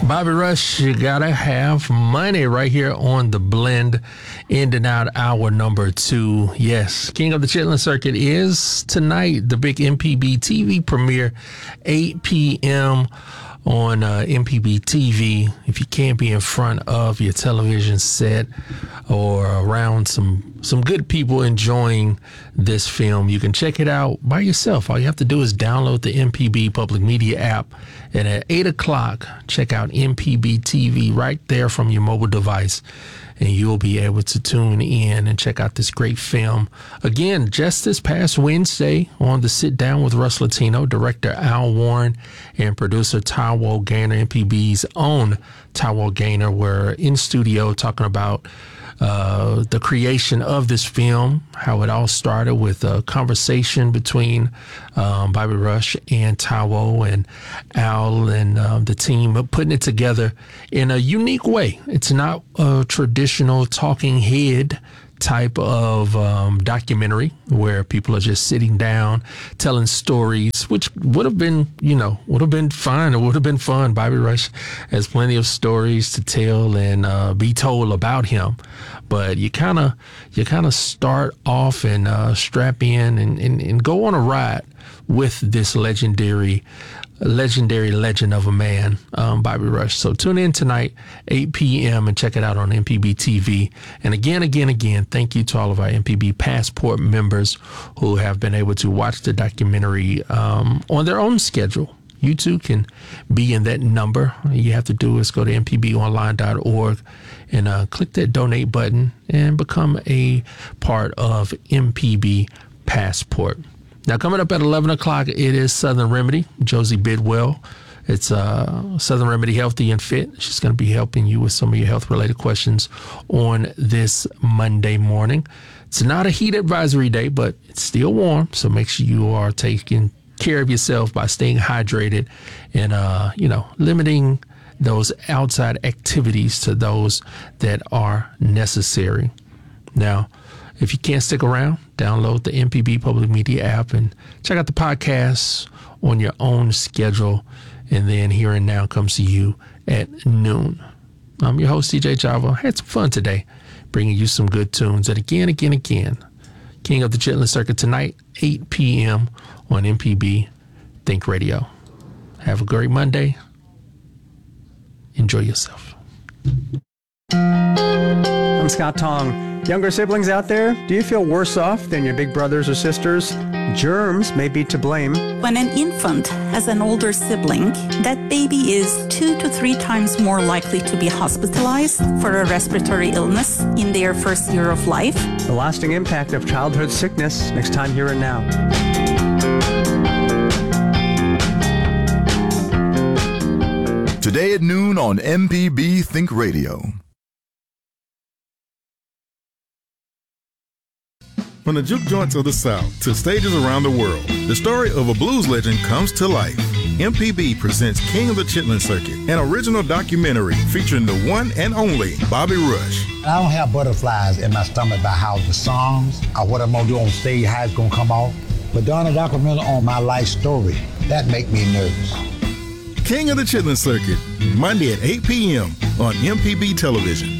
Bobby Rush, you gotta have money right here on The Blend, ending out hour number 2. Yes, King of the Chitlin Circuit is tonight, the big MPB TV premiere, 8 p.m. on MPB TV. If you can't be in front of your television set or around some good people enjoying this film, you can check it out by yourself. All you have to do is download the MPB Public Media app, and at 8 o'clock, check out MPB TV right there from your mobile device, and you'll be able to tune in and check out this great film. Again, just this past Wednesday on the Sit Down with Russ Latino, director Al Warren and producer Tywall Gaynor, MPB's own Tywall Gaynor, were in studio talking about the creation of this film, how it all started with a conversation between Bobby Rush and Tywall and Al and the team putting it together in a unique way. It's not a traditional talking head type of documentary where people are just sitting down telling stories, which would have been fine. It would have been fun. Bobby Rush has plenty of stories to tell and be told about him, but you kind of start off and strap in and go on a ride with this legendary legend of a man, Bobby Rush. So tune in tonight, 8 p.m. and check it out on MPB TV. And again, thank you to all of our MPB Passport members who have been able to watch the documentary on their own schedule. You too can be in that number. All you have to do is go to mpbonline.org and click that donate button and become a part of MPB Passport. Now, coming up at 11 o'clock, it is Southern Remedy, Josie Bidwell. It's Southern Remedy Healthy and Fit. She's going to be helping you with some of your health-related questions on this Monday morning. It's not a heat advisory day, but it's still warm, so make sure you are taking care of yourself by staying hydrated and, limiting those outside activities to those that are necessary. Now, if you can't stick around, download the MPB Public Media app and check out the podcasts on your own schedule. And then Here and Now comes to you at noon. I'm your host, DJ Java. Had some fun today, bringing you some good tunes. And again, King of the Chitlin Circuit tonight, 8 p.m. on MPB Think Radio. Have a great Monday. Enjoy yourself. I'm Scott Tong. Younger siblings out there, do you feel worse off than your big brothers or sisters? Germs may be to blame. When an infant has an older sibling, that baby is 2 to 3 times more likely to be hospitalized for a respiratory illness in their first year of life. The lasting impact of childhood sickness, next time Here and Now. Today at noon on MPB Think Radio. From the juke joints of the South to stages around the world, the story of a blues legend comes to life. MPB presents King of the Chitlin Circuit, an original documentary featuring the one and only Bobby Rush. I don't have butterflies in my stomach about how the songs or what I'm going to do on stage, how it's going to come off. But doing a documentary on my life story, that make me nervous. King of the Chitlin Circuit, Monday at 8 p.m. on MPB Television.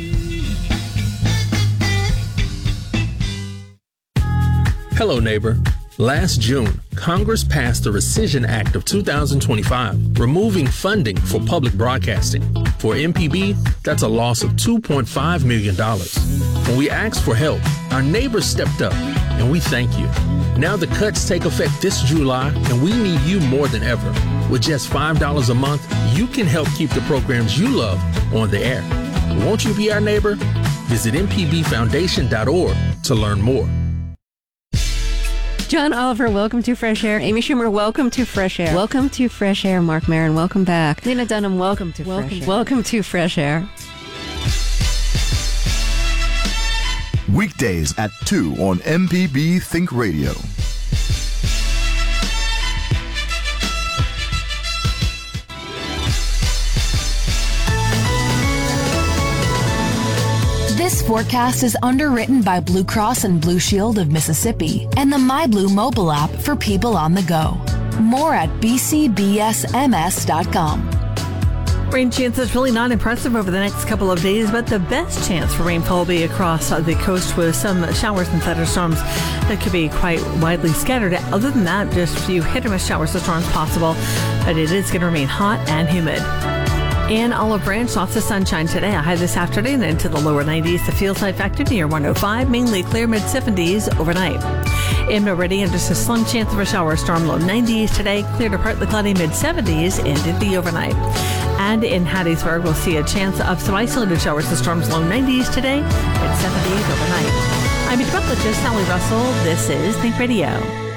Hello, neighbor. Last June, Congress passed the Rescission Act of 2025, removing funding for public broadcasting. For MPB, that's a loss of $2.5 million. When we asked for help, our neighbors stepped up, and we thank you. Now the cuts take effect this July, and we need you more than ever. With just $5 a month, you can help keep the programs you love on the air. Won't you be our neighbor? Visit mpbfoundation.org to learn more. John Oliver, welcome to Fresh Air. Amy Schumer, welcome to Fresh Air. Welcome to Fresh Air. Mark Maron, welcome back. Lena Dunham, welcome to Fresh Air. Welcome to Fresh Air. Weekdays at 2 on MPB Think Radio. This forecast is underwritten by Blue Cross and Blue Shield of Mississippi and the MyBlue mobile app for people on the go. More at bcbsms.com. Rain chances really not impressive over the next couple of days, but the best chance for rainfall will be across the coast with some showers and thunderstorms that could be quite widely scattered. Other than that, just a few hit or miss showers and storms possible, but it is going to remain hot and humid. In Olive Branch, lots of sunshine today. A high this afternoon into the lower 90s. The feel side factor near 105, mainly clear mid-70s overnight. In Meridian, just a slim chance of a shower storm, low 90s today. Clear to partly cloudy mid-70s into the overnight. And in Hattiesburg, we'll see a chance of some isolated showers and storms, low 90s today, mid-70s overnight. I'm meteorologist Sally Russell. This is Think Radio.